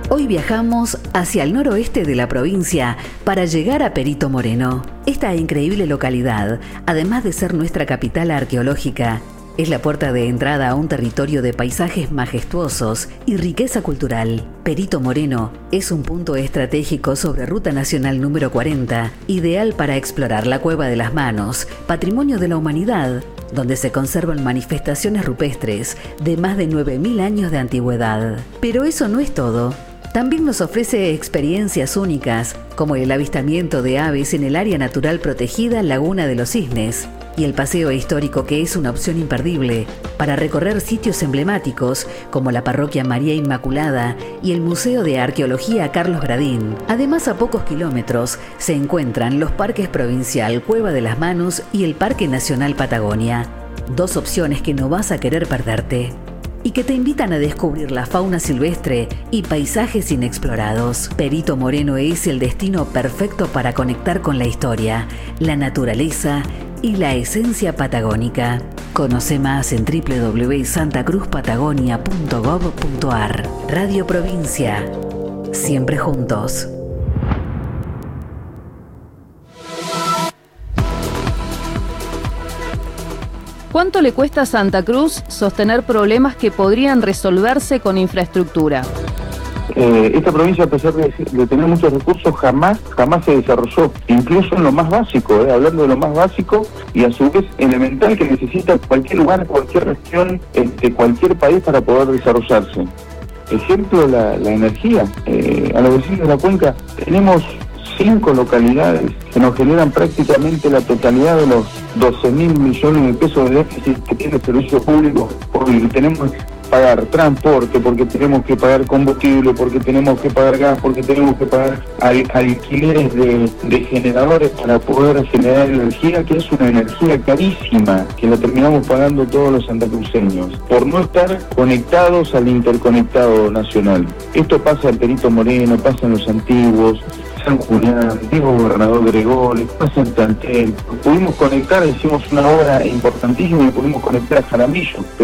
Hoy viajamos hacia el noroeste de la provincia para llegar a Perito Moreno. Esta increíble localidad, además de ser nuestra capital arqueológica, es la puerta de entrada a un territorio de paisajes majestuosos y riqueza cultural. Perito Moreno es un punto estratégico sobre Ruta Nacional número 40, ideal para explorar la Cueva de las Manos, patrimonio de la humanidad, donde se conservan manifestaciones rupestres de más de 9.000 años de antigüedad. Pero eso no es todo. También nos ofrece experiencias únicas, como el avistamiento de aves en el área natural protegida Laguna de los Cisnes, y el paseo histórico, que es una opción imperdible para recorrer sitios emblemáticos como la Parroquia María Inmaculada y el Museo de Arqueología Carlos Gradín. Además, a pocos kilómetros se encuentran los parques provincial Cueva de las Manos y el Parque Nacional Patagonia. Dos opciones que no vas a querer perderte y que te invitan a descubrir la fauna silvestre y paisajes inexplorados. Perito Moreno es el destino perfecto para conectar con la historia, la naturaleza y la esencia patagónica. Conoce más en www.santacruzpatagonia.gov.ar. Radio Provincia. Siempre juntos. ¿Cuánto le cuesta a Santa Cruz sostener problemas que podrían resolverse con infraestructura? Esta provincia, a pesar de tener muchos recursos, jamás se desarrolló, incluso en lo más básico, hablando de lo más básico y a su vez elemental que necesita cualquier lugar, cualquier región, cualquier país para poder desarrollarse. Ejemplo, la energía. A los vecinos de la cuenca tenemos 5 localidades que nos generan prácticamente la totalidad de los 12.000 millones de pesos de déficit que tiene el servicio público, porque tenemos que pagar transporte, porque tenemos que pagar combustible, porque tenemos que pagar gas, porque tenemos que pagar alquileres de generadores para poder generar energía, que es una energía carísima, que la terminamos pagando todos los santacruceños, por no estar conectados al interconectado nacional. Esto pasa en Perito Moreno, pasa en Los Antiguos, San Julián, Diego Gobernador Gregores, pasa en Tantel. Pudimos conectar, hicimos una obra importantísima y pudimos conectar a Jaramillo.